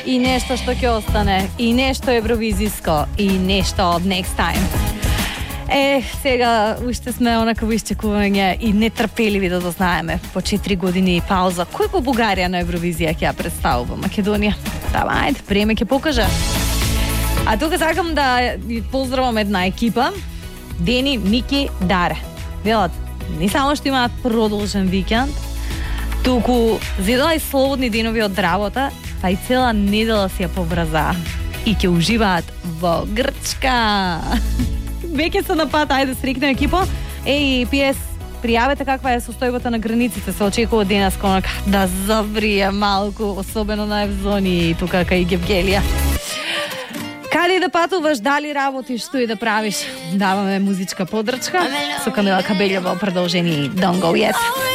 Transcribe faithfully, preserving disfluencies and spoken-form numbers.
и нешто што ќе остане, и нешто евровизиско, и нешто од Next Time. Е, сега уште сме онака во исчекување и нетрпеливи да дознаеме по четири години и пауза кој во Бугарија на Евровизија ќе ја представува Македонија. Дава, ајде, време ќе покаже. А тука сакам да поздравам една екипа, Дени, Мики, Даре. Велат, не само што имаат продолжен викенд, туку зедала и слободни денови од работа, па и цела недела си ја поврза и ќе уживаат во Грчка. Веќе се на пат, ајде срекна екипа. Еј, пи ес, пријавете каква е состојбата на границите, се очекува денес конака да заврие малку, особено на Евзони и тука кај Гевгелија. Каде да патуваш, дали работиш, што и да правиш, даваме музичка подрачка со Камила Кабелјова продолжени Don't Go Yet.